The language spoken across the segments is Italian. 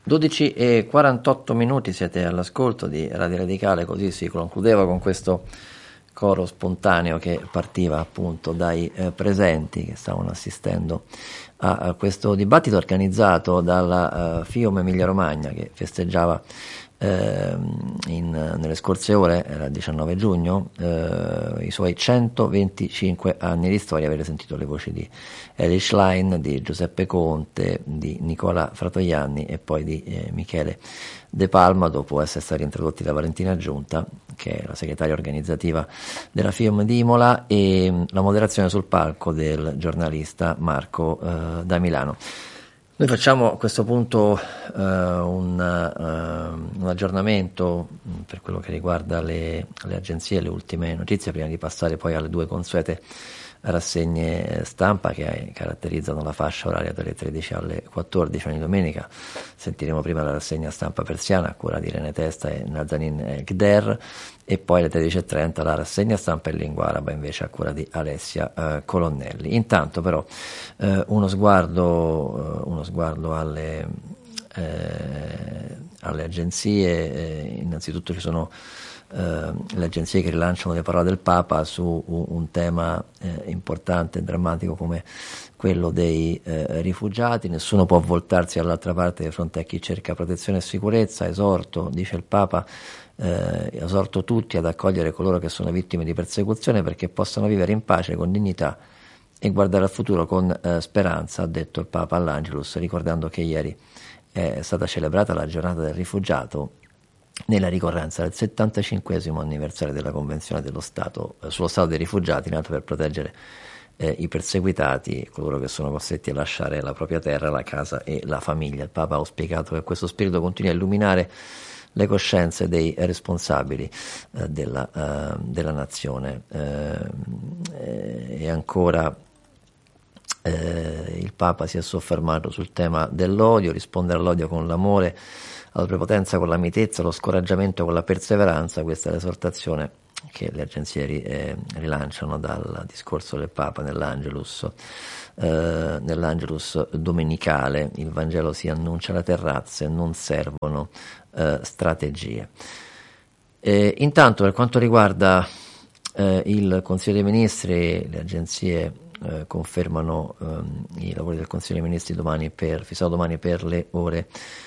12:48, siete all'ascolto di Radio Radicale, così si concludeva con questo coro spontaneo che partiva appunto dai presenti che stavano assistendo a questo dibattito organizzato dalla FIOM Emilia Romagna, che festeggiava nelle scorse ore, era il 19 giugno, i suoi 125 anni di storia. Avete sentito le voci di Eli Schlein, di Giuseppe Conte, di Nicola Fratoianni e poi di Michele De Palma, dopo essere stati introdotti da Valentina Giunta, che è la segretaria organizzativa della FIOM di Imola, e la moderazione sul palco del giornalista Marco da Milano. Noi facciamo a questo punto un aggiornamento per quello che riguarda le agenzie, le ultime notizie, prima di passare poi alle due consuete rassegne stampa che caratterizzano la fascia oraria dalle 13 alle 14 ogni domenica. Sentiremo prima la rassegna stampa persiana a cura di Irene Testa e Nazanin Gder, e poi alle 13:30 la rassegna stampa in lingua araba invece a cura di Alessia Colonnelli. Intanto però uno sguardo alle agenzie. Innanzitutto ci sono le agenzie che rilanciano le parole del Papa su un tema importante e drammatico come quello dei rifugiati. Nessuno può voltarsi all'altra parte di fronte a chi cerca protezione e sicurezza. Esorto, dice il Papa, esorto tutti ad accogliere coloro che sono vittime di persecuzione perché possano vivere in pace, con dignità e guardare al futuro con speranza, ha detto il Papa all'Angelus, ricordando che ieri è stata celebrata la giornata del rifugiato nella ricorrenza del 75esimo anniversario della Convenzione dello Stato sullo Stato dei rifugiati, nato per proteggere i perseguitati, coloro che sono costretti a lasciare la propria terra, la casa e la famiglia. Il Papa ha auspicato che questo spirito continui a illuminare le coscienze dei responsabili della nazione. E ancora il Papa si è soffermato sul tema dell'odio, rispondere all'odio con l'amore, alla prepotenza con la mitezza, allo scoraggiamento con la perseveranza. Questa è l'esortazione che le agenzie rilanciano dal discorso del Papa nell'Angelus domenicale. Il Vangelo si annuncia alle terrazze, non servono strategie. Intanto, per quanto riguarda il Consiglio dei Ministri, le agenzie confermano i lavori del Consiglio dei Ministri fissato domani per le ore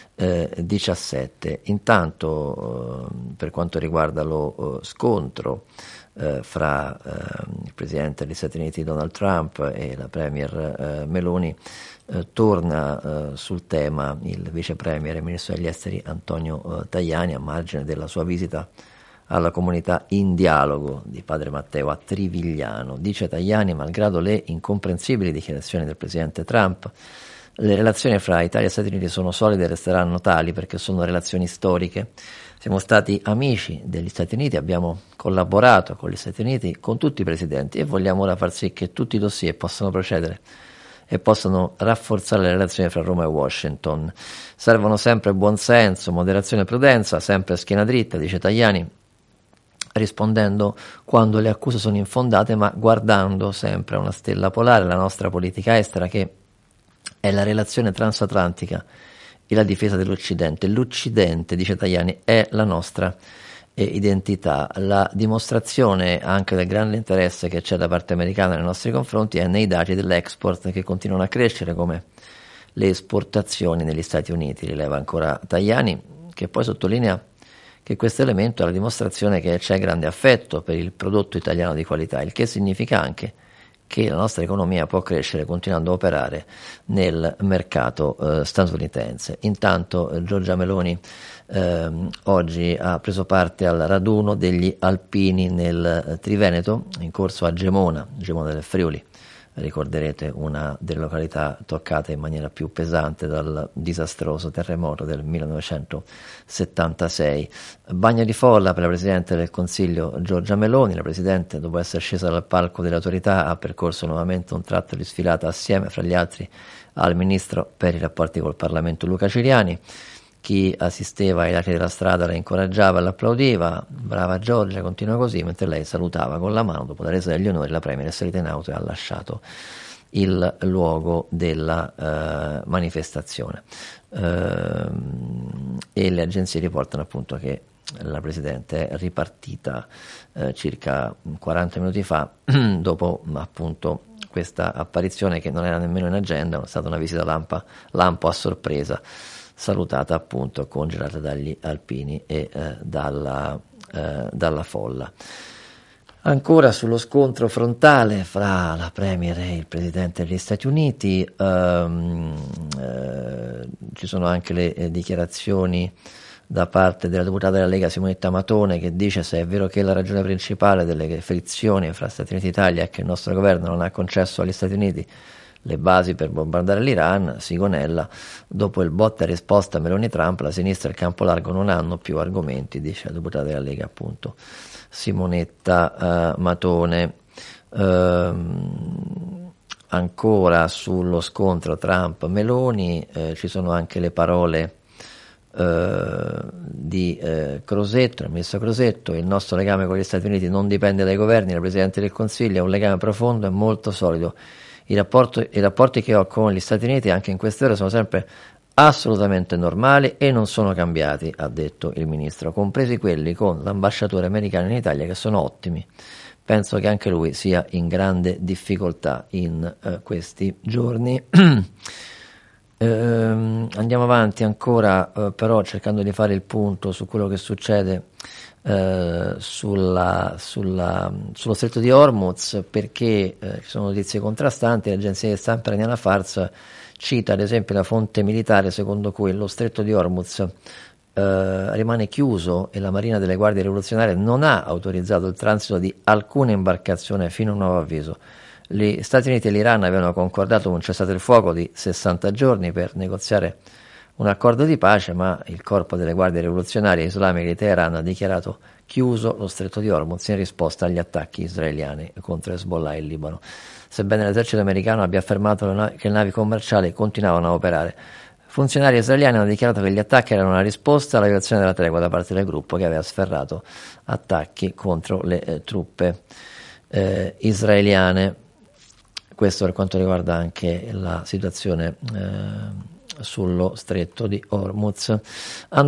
17. Intanto per quanto riguarda lo scontro fra il Presidente degli Stati Uniti Donald Trump e la Premier Meloni, torna sul tema il Vice Premier e Ministro degli Esteri Antonio Tajani, a margine della sua visita alla comunità in dialogo di Padre Matteo a Trivigliano. Dice Tajani, malgrado le incomprensibili dichiarazioni del Presidente Trump, le relazioni fra Italia e Stati Uniti sono solide e resteranno tali perché sono relazioni storiche. Siamo stati amici degli Stati Uniti, abbiamo collaborato con gli Stati Uniti, con tutti i presidenti, e vogliamo ora far sì che tutti i dossier possano procedere e possano rafforzare le relazioni fra Roma e Washington. Servono sempre buonsenso, moderazione e prudenza, sempre a schiena dritta, dice Tajani, rispondendo quando le accuse sono infondate, ma guardando sempre a una stella polare, la nostra politica estera, che è la relazione transatlantica e la difesa dell'Occidente. L'Occidente, dice Tajani, è la nostra identità. La dimostrazione anche del grande interesse che c'è da parte americana nei nostri confronti è nei dati dell'export, che continuano a crescere, come le esportazioni negli Stati Uniti, rileva ancora Tajani, che poi sottolinea che questo elemento è la dimostrazione che c'è grande affetto per il prodotto italiano di qualità, il che significa anche che la nostra economia può crescere continuando a operare nel mercato statunitense. Intanto Giorgia Meloni oggi ha preso parte al raduno degli alpini nel Triveneto, in corso a Gemona del Friuli. Ricorderete una delle località toccate in maniera più pesante dal disastroso terremoto del 1976. Bagno di folla per la Presidente del Consiglio Giorgia Meloni. La Presidente, dopo essere scesa dal palco delle autorità, ha percorso nuovamente un tratto di sfilata assieme, fra gli altri, al Ministro per i rapporti col Parlamento Luca Ciriani. Chi assisteva ai lati della strada la incoraggiava e l'applaudiva. Brava Giorgia, continua così, mentre lei salutava con la mano. Dopo la resa degli onori, la Premier è salita in auto e ha lasciato il luogo della manifestazione. E le agenzie riportano appunto che la Presidente è ripartita circa 40 minuti fa dopo appunto questa apparizione che non era nemmeno in agenda, è stata una visita lampo a sorpresa, salutata appunto con gelate dagli alpini e dalla folla. Ancora sullo scontro frontale fra la Premier e il Presidente degli Stati Uniti, ci sono anche le dichiarazioni da parte della deputata della Lega Simonetta Matone, che dice: se è vero che la ragione principale delle frizioni fra Stati Uniti e Italia è che il nostro governo non ha concesso agli Stati Uniti le basi per bombardare l'Iran, Sigonella, dopo il botta e risposta Meloni-Trump, la sinistra e il campo largo non hanno più argomenti, dice la deputata della Lega appunto Simonetta Matone. Ancora sullo scontro Trump-Meloni ci sono anche le parole di Crosetto, il ministro Crosetto: il nostro legame con gli Stati Uniti non dipende dai governi, dal Presidente del Consiglio, è un legame profondo e molto solido. I rapporti che ho con gli Stati Uniti anche in queste ore sono sempre assolutamente normali e non sono cambiati, ha detto il ministro, compresi quelli con l'ambasciatore americano in Italia, che sono ottimi. Penso che anche lui sia in grande difficoltà in questi giorni. Andiamo avanti ancora, però cercando di fare il punto su quello che succede sullo stretto di Hormuz, perché ci sono notizie contrastanti. L'agenzia di stampa iraniana Fars cita ad esempio la fonte militare secondo cui lo stretto di Hormuz rimane chiuso e la Marina delle Guardie Rivoluzionarie non ha autorizzato il transito di alcuna imbarcazione fino a un nuovo avviso. Gli Stati Uniti e l'Iran avevano concordato un cessate il fuoco di 60 giorni per negoziare un accordo di pace, ma il corpo delle Guardie Rivoluzionarie Islamiche di Teheran ha dichiarato chiuso lo stretto di Hormuz in risposta agli attacchi israeliani contro Hezbollah e il Libano. Sebbene l'esercito americano abbia affermato che le navi commerciali continuavano a operare, funzionari israeliani hanno dichiarato che gli attacchi erano una risposta alla violazione della tregua da parte del gruppo che aveva sferrato attacchi contro le truppe israeliane. Questo per quanto riguarda anche la situazione sullo stretto di Hormuz.